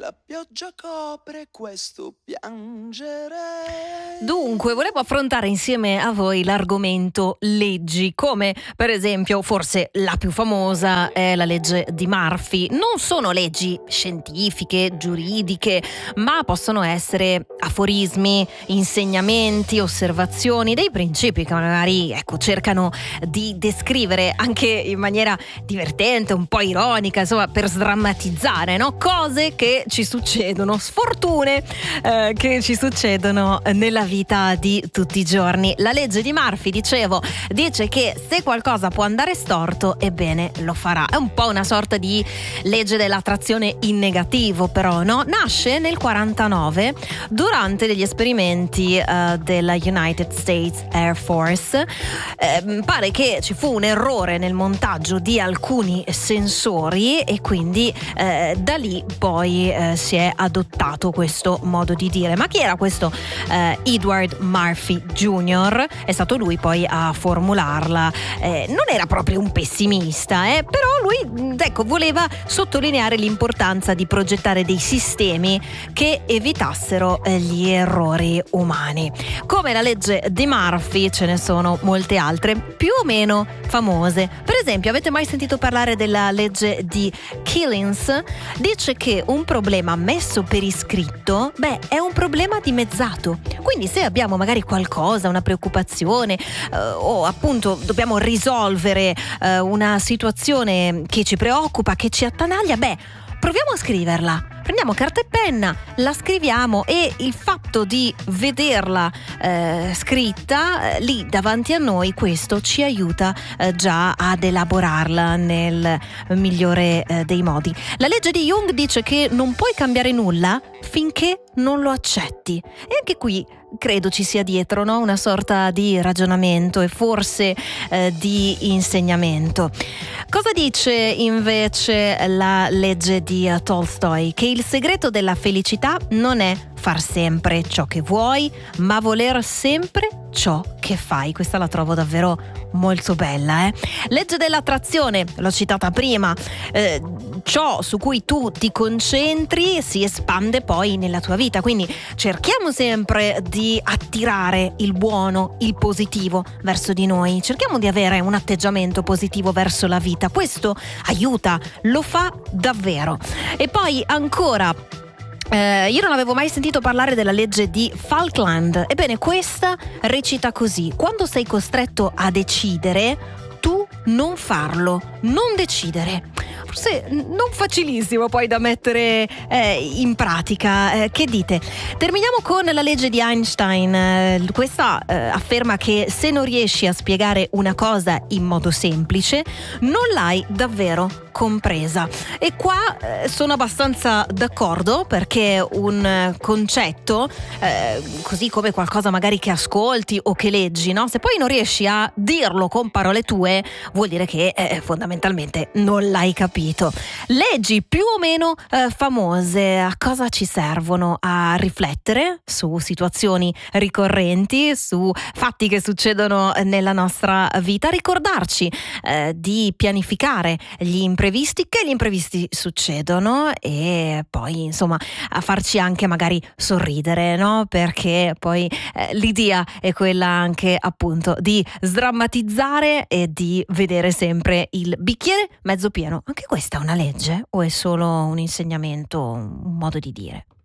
La pioggia copre questo piangere. Dunque, volevo affrontare insieme a voi l'argomento leggi, come per esempio, forse la più famosa è la legge di Murphy. Non sono leggi scientifiche, giuridiche, ma possono essere aforismi, insegnamenti, osservazioni, dei principi che magari, cercano di descrivere anche in maniera divertente, un po' ironica, insomma, per sdrammatizzare, no? Cose che ci succedono, sfortune che ci succedono nella vita di tutti i giorni. La legge di Murphy, dicevo, dice che se qualcosa può andare storto, ebbene lo farà. È un po' una sorta di legge dell'attrazione in negativo, però, no? Nasce nel 49 durante degli esperimenti della United States Air Force. Pare che ci fu un errore nel montaggio di alcuni sensori e quindi da lì poi si è adottato questo modo di dire. Ma chi era questo Edward Murphy Jr.? È stato lui poi a formularla. Non era proprio un pessimista, però lui voleva sottolineare l'importanza di progettare dei sistemi che evitassero gli errori umani. Come la legge di Murphy ce ne sono molte altre più o meno famose. Per esempio, avete mai sentito parlare della legge di Killings? Dice che un problema messo per iscritto, è un problema dimezzato. Quindi se abbiamo magari qualcosa, una preoccupazione o appunto dobbiamo risolvere una situazione che ci preoccupa, che ci attanaglia, proviamo a scriverla. Prendiamo carta e penna, la scriviamo e il fatto di vederla scritta lì davanti a noi, questo ci aiuta già ad elaborarla nel migliore dei modi. La legge di Jung dice che non puoi cambiare nulla finché non lo accetti. E anche qui credo ci sia dietro, no? Una sorta di ragionamento e forse di insegnamento. Cosa dice invece la legge di Tolstoi? Che il segreto della felicità non è far sempre ciò che vuoi, ma voler sempre ciò che fai. Questa la trovo davvero molto bella. Legge dell'attrazione, l'ho citata prima. Ciò su cui tu ti concentri si espande poi nella tua vita, quindi cerchiamo sempre di attirare il buono, il positivo verso di noi, cerchiamo di avere un atteggiamento positivo verso la vita, questo aiuta, lo fa davvero. E poi ancora, io non avevo mai sentito parlare della legge di Falkland. Ebbene, questa recita così: quando sei costretto a decidere, tu non farlo, non decidere. Forse non facilissimo poi da mettere in pratica. Che dite? Terminiamo con la legge di Einstein. Questa afferma che se non riesci a spiegare una cosa in modo semplice, non l'hai davvero compresa. E qua sono abbastanza d'accordo, perché un concetto, così come qualcosa magari che ascolti o che leggi, no? Se poi non riesci a dirlo con parole tue, vuol dire che fondamentalmente non l'hai capito. Leggi più o meno famose a cosa ci servono? A riflettere su situazioni ricorrenti, su fatti che succedono nella nostra vita, a ricordarci di pianificare gli imprevisti, che gli imprevisti succedono, e poi insomma a farci anche magari sorridere, no? Perché poi l'idea è quella anche appunto di sdrammatizzare e di vedere sempre il bicchiere mezzo pieno. Anche questa è una legge o è solo un insegnamento, un modo di dire?